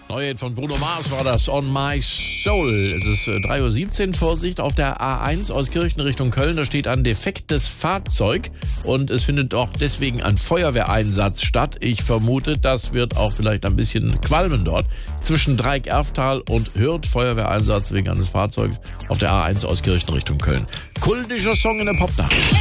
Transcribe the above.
Neuheit von Bruno Mars war das, On My Soul. Es ist 3:17 Uhr, Vorsicht, auf der A1 aus Kirchen Richtung Köln. Da steht ein defektes Fahrzeug und es findet auch deswegen ein Feuerwehreinsatz statt. Ich vermute, das wird auch vielleicht ein bisschen qualmen dort. Zwischen Dreieck-Erftal und Hürth, Feuerwehreinsatz wegen eines Fahrzeugs auf der A1 aus Kirchen Richtung Köln. Kultischer Song in der Popnacht.